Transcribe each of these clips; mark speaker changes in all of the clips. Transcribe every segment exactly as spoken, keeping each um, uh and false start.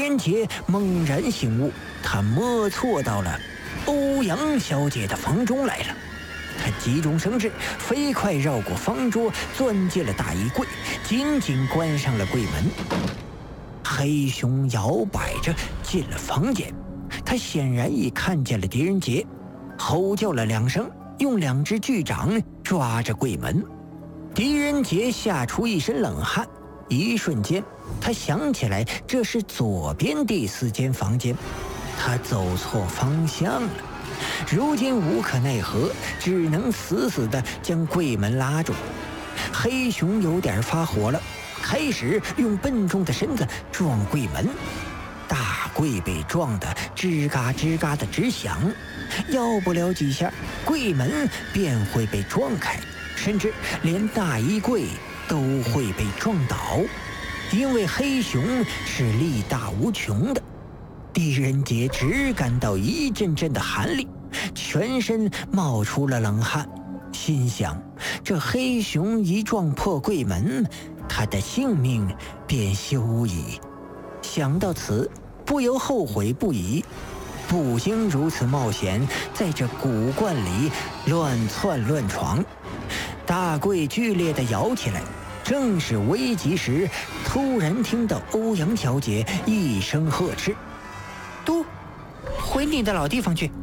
Speaker 1: 人杰猛然醒悟，他摸错到了欧阳小姐的房中来了。他急中生智，飞快绕过方桌，钻进了大衣柜，紧紧关上了柜门。黑熊摇摆着进了房间，他显然已看见了狄仁杰，吼叫了两声，用两只巨掌抓着柜门。狄仁杰吓出一身冷汗，一瞬间他想起来这是左边第四间房间，他走错方向了。如今无可奈何，只能死死地将柜门拉住。黑熊有点发火了，开始用笨重的身子撞柜门，大柜被撞得吱嘎吱嘎的直响，要不了几下，柜门便会被撞开，甚至连大衣柜都会被撞倒，因为黑熊是力大无穷的。狄仁杰只感到一阵阵的寒力，全身冒出了冷汗，心想这黑熊一撞破柜门，他的性命便休矣。想到此，不由后悔不已，不应如此冒险在这古观里乱窜乱闯。大柜剧烈地摇起来，正是危急时，突然听到欧阳小姐一声呵斥：“都回你的老地方去！”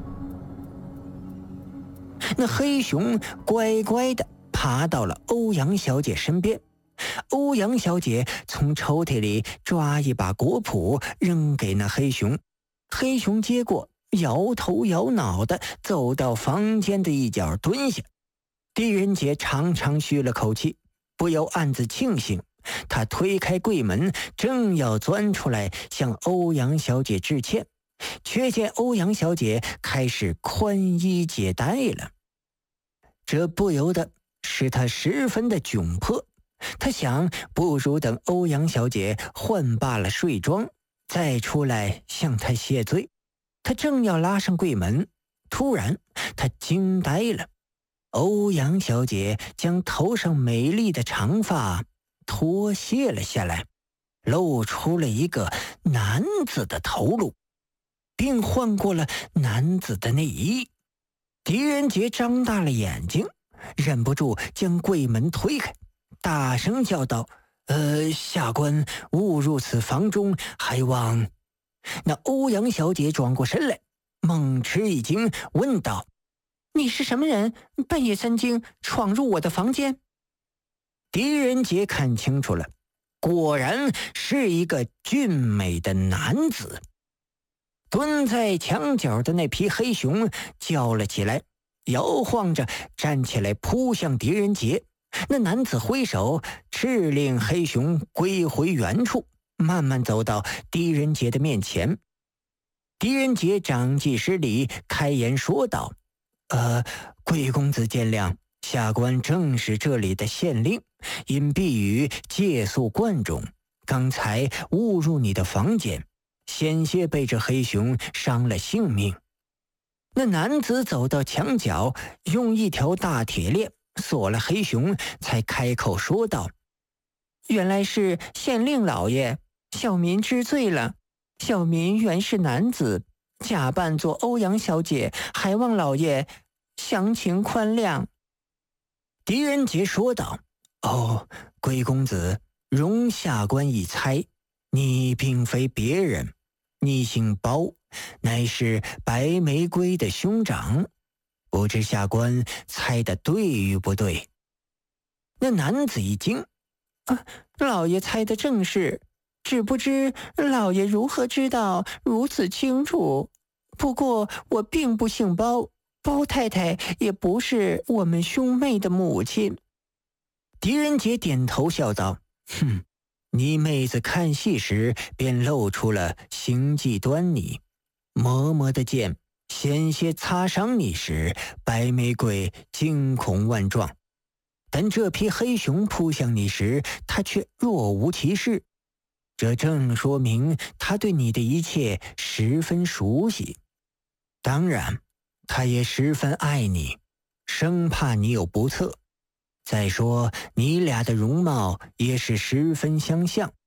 Speaker 1: 那黑熊乖乖地爬到了欧阳小姐身边。欧阳小姐从抽屉里抓一把果脯扔给那黑熊，黑熊接过，摇头摇脑地走到房间的一角蹲下。狄仁杰长长吁了口气，不由暗自庆幸。他推开柜门，正要钻出来向欧阳小姐致歉，却见欧阳小姐开始宽衣解带了。这不由得使他十分的窘迫。他想，不如等欧阳小姐换罢了睡装，再出来向她谢罪。他正要拉上柜门，突然他惊呆了。欧阳小姐将头上美丽的长发脱卸了下来，露出了一个男子的头颅，并换过了男子的内衣。狄仁杰张大了眼睛，忍不住将柜门推开，大声叫道：“呃，下官误入此房中，还望……”那欧阳小姐转过身来，猛吃一惊，问道：“你是什么人？半夜三更闯入我的房间？”狄仁杰看清楚了，果然是一个俊美的男子。蹲在墙角的那匹黑熊叫了起来，摇晃着站起来扑向狄仁杰。那男子挥手斥令黑熊归回原处，慢慢走到狄仁杰的面前。狄仁杰长记失礼，开言说道：“呃，贵公子见谅，下官正是这里的县令，因避雨借宿观中，刚才误入你的房间，险些被这黑熊伤了性命。”那男子走到墙角，用一条大铁链锁了黑熊，才开口说道：“原来是县令老爷，小民知罪了。小民原是男子，假扮作欧阳小姐，还望老爷详情宽谅。”狄仁杰说道：“哦，贵公子，容下官一猜，你并非别人，你姓包，乃是白玫瑰的兄长，不知下官猜的对与不对？”那男子一惊：“啊，老爷猜的正是，只不知老爷如何知道如此清楚？不过我并不姓包，包太太也不是我们兄妹的母亲。”狄仁杰点头笑道：“哼，你妹子看戏时便露出了行迹端倪，嬷嬷的剑险些擦伤你时，白玫瑰惊恐万状，但这匹黑熊扑向你时，他却若无其事，这正说明他对你的一切十分熟悉。当然，他也十分爱你，生怕你有不测。再说，你俩的容貌也是十分相像，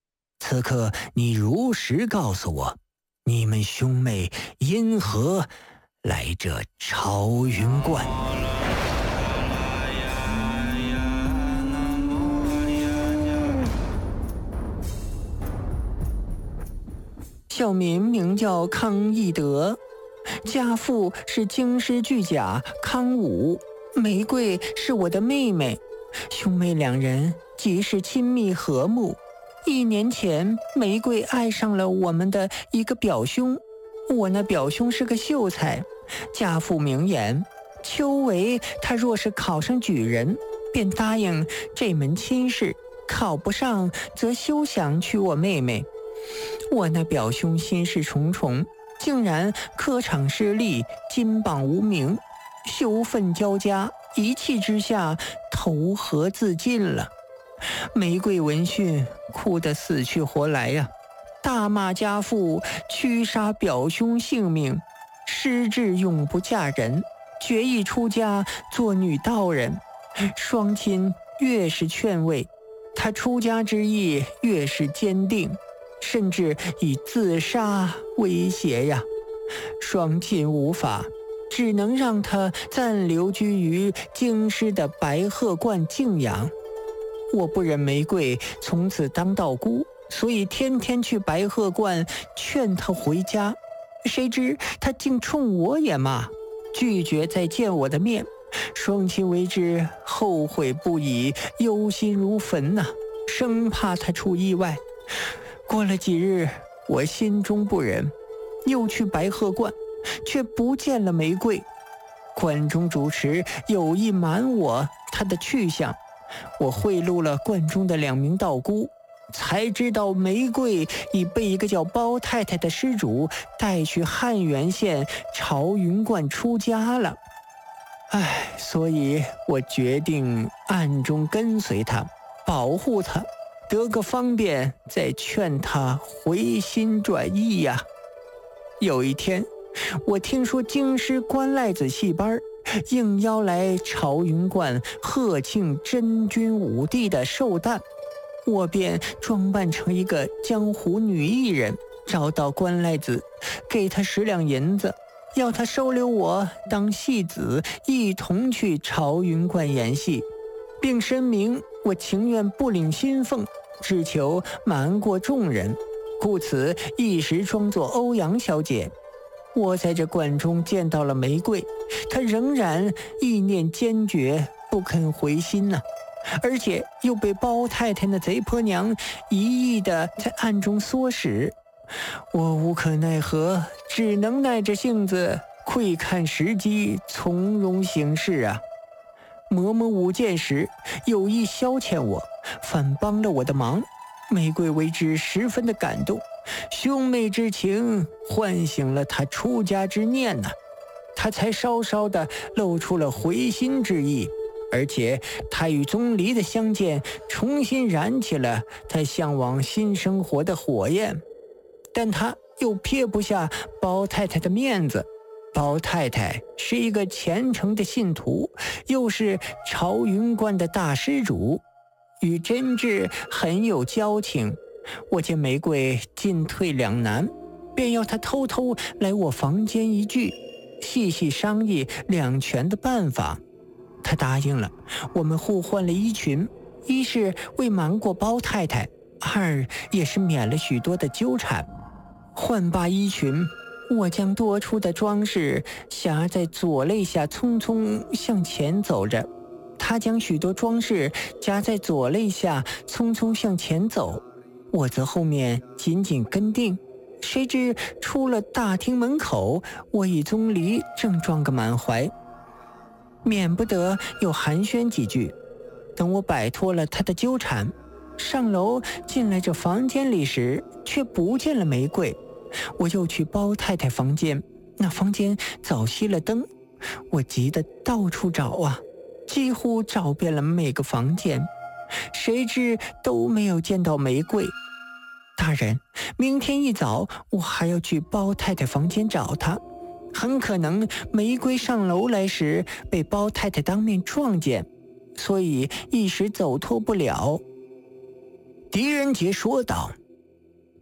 Speaker 1: 此刻你如实告诉我，你们兄妹因何来这朝云观？小名名叫康义德，家父是京师巨甲康武，玫瑰是我的妹妹，兄妹两人极是亲密和睦。一年前，玫瑰爱上了我们的一个表兄，我那表兄是个秀才，家父明言，秋为他若是考上举人，便答应这门亲事，考不上则休想娶我妹妹。我那表兄心事重重，竟然科场失利，金榜无名，羞愤交加，一气之下投河自尽了。玫瑰闻讯，哭得死去活来呀、啊，大骂家父屈杀表兄性命，失志永不嫁人，决意出家做女道人。双亲越是劝慰，他出家之意越是坚定，甚至以自杀威胁呀。双亲无法，只能让他暂留居于京师的白鹤观静养。我不忍玫瑰从此当道姑，所以天天去白鹤观劝她回家。谁知她竟冲我也骂，拒绝再见我的面。双亲为之后悔不已，忧心如焚呐、啊，生怕她出意外。过了几日，我心中不忍，又去白鹤观，却不见了玫瑰。观中主持有意瞒我她的去向，我贿赂了观中的两名道姑，才知道玫瑰已被一个叫包太太的施主带去汉源县朝云观出家了。唉，所以我决定暗中跟随她，保护她，得个方便再劝她回心转意呀。有一天，我听说京师关赖子戏班应邀来朝云观贺庆真君武帝的寿诞，我便装扮成一个江湖女艺人，找到关赖子，给他十两银子，要他收留我当戏子，一同去朝云观演戏，并申明我情愿不领薪俸，只求瞒过众人，故此一时装作欧阳小姐。我在这馆中见到了玫瑰，她仍然意念坚决，不肯回心呢、啊，而且又被包太太那贼婆娘一意的在暗中唆使，我无可奈何，只能耐着性子，窥看时机，从容行事啊。嬷嬷舞剑时有意消遣我，反帮了我的忙，玫瑰为之十分的感动，兄妹之情唤醒了他出家之念呐、啊，他才稍稍的露出了回心之意，而且他与钟离的相见重新燃起了他向往新生活的火焰，但他又撇不下包太太的面子。包太太是一个虔诚的信徒，又是朝云观的大施主，与真挚很有交情。我见玫瑰进退两难，便要她偷偷来我房间一聚，细细商议两全的办法。她答应了，我们互换了衣裙，一是为瞒过包太太，二也是免了许多的纠缠。换罢衣裙，我将多出的装饰夹在左肋下，匆匆向前走着。他将许多装饰夹在左肋下，匆匆向前走，我则后面紧紧跟定。谁知出了大厅门口，我与钟离正撞个满怀，免不得又寒暄几句。等我摆脱了他的纠缠，上楼进来这房间里时，却不见了玫瑰。我又去包太太房间，那房间早熄了灯，我急得到处找啊，几乎找遍了每个房间，谁知都没有见到玫瑰。大人，明天一早我还要去包太太房间找她，很可能玫瑰上楼来时被包太太当面撞见，所以一时走脱不了。狄仁杰说道：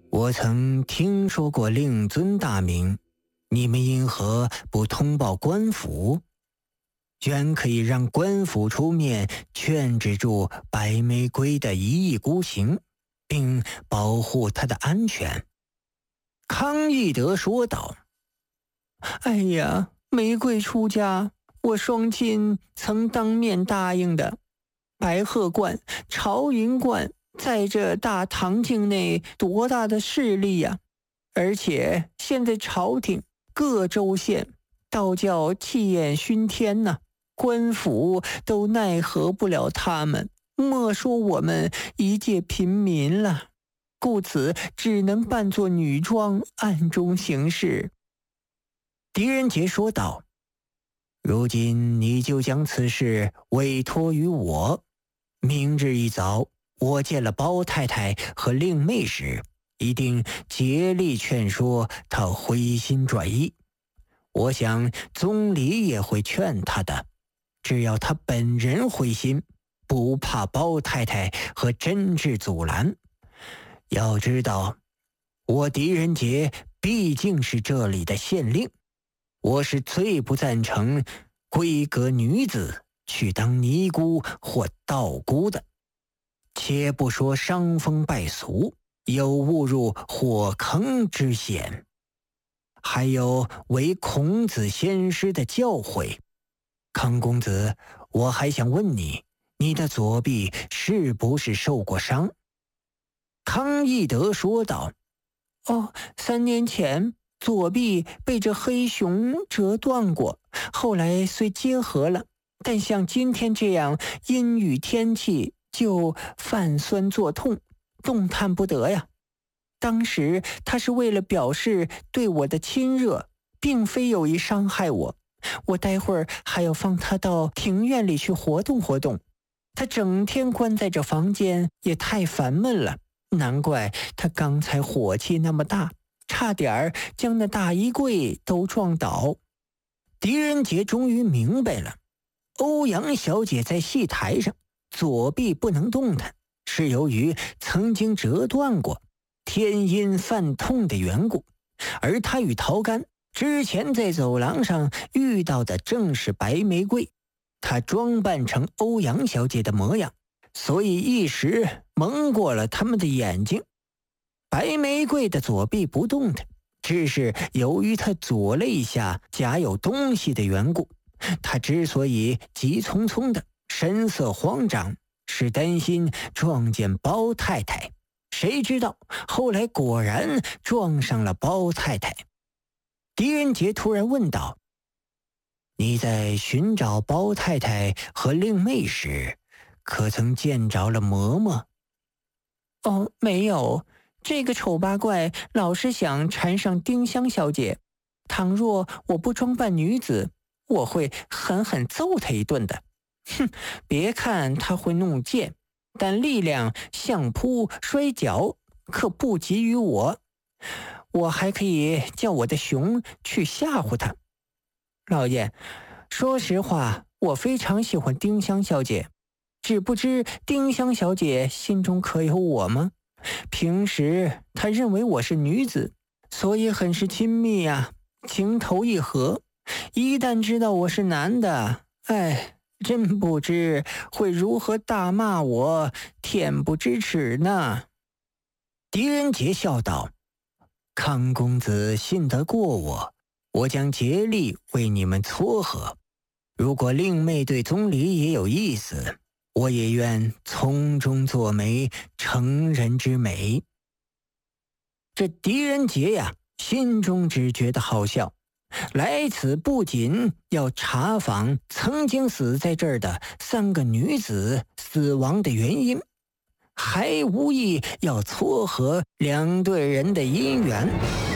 Speaker 1: 我曾听说过令尊大名，你们因何不通报官府？原可以让官府出面劝止住白玫瑰的一意孤行，并保护她的安全。康义德说道：哎呀，玫瑰出家，我双亲曾当面答应的。白鹤观、朝云观在这大唐境内多大的势力呀、啊！而且现在朝廷各州县道教气焰熏天呐、啊，官府都奈何不了他们，莫说我们一介平民了。故此只能扮作女装，暗中行事。狄仁杰说道：如今你就将此事委托于我，明日一早我见了包太太和令妹时，一定竭力劝说她回心转意。我想宗理也会劝她的，只要她本人回心，不怕包太太和真挚阻拦。要知道，我狄仁杰毕竟是这里的县令，我是最不赞成闺阁女子去当尼姑或道姑的。且不说伤风败俗，有误入火坑之嫌，还有违孔子先师的教诲。康公子，我还想问你，你的左臂是不是受过伤？康义德说道：哦，三年前左臂被这黑熊折断过，后来虽结合了，但像今天这样阴雨天气就泛酸作痛，动弹不得呀。当时他是为了表示对我的亲热，并非有意伤害我。我待会儿还要放他到庭院里去活动活动，他整天关在这房间也太烦闷了，难怪他刚才火气那么大，差点将那大衣柜都撞倒。狄仁杰终于明白了，欧阳小姐在戏台上左臂不能动弹，是由于曾经折断过，天阴犯痛的缘故。而他与陶干之前在走廊上遇到的正是白玫瑰，她装扮成欧阳小姐的模样，所以一时蒙过了他们的眼睛。白玫瑰的左臂不动弹，只是由于她左肋下夹有东西的缘故。她之所以急匆匆的神色慌张，是担心撞见包太太，谁知道后来果然撞上了包太太。狄仁杰突然问道：你在寻找包太太和令妹时，可曾见着了嬷嬷？哦，没有，这个丑八怪老是想缠上丁香小姐，倘若我不装扮女子，我会狠狠揍他一顿的。哼，别看他会弄剑，但力量相扑摔跤可不及于我。我还可以叫我的熊去吓唬他。老爷，说实话，我非常喜欢丁香小姐，只不知丁香小姐心中可有我吗？平时她认为我是女子，所以很是亲密啊，情投意合。一旦知道我是男的，哎，真不知会如何大骂我，恬不知耻呢。狄仁杰笑道：康公子信得过我，我将竭力为你们撮合。如果令妹对宗理也有意思，我也愿从中作媒，成人之美。这狄仁杰呀，心中只觉得好笑，来此不仅要查访曾经死在这儿的三个女子死亡的原因，还无意要撮合两对人的姻缘。